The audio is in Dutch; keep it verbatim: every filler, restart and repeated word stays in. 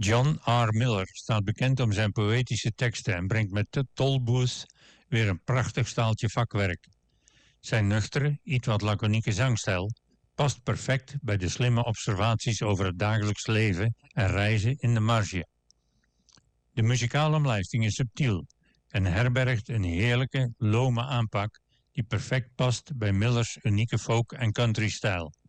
John R. Miller staat bekend om zijn poëtische teksten en brengt met de Tollbooth weer een prachtig staaltje vakwerk. Zijn nuchtere, iets wat laconieke zangstijl past perfect bij de slimme observaties over het dagelijks leven en reizen in de marge. De muzikale omlijsting is subtiel en herbergt een heerlijke, lome aanpak die perfect past bij Millers unieke folk- en country-stijl.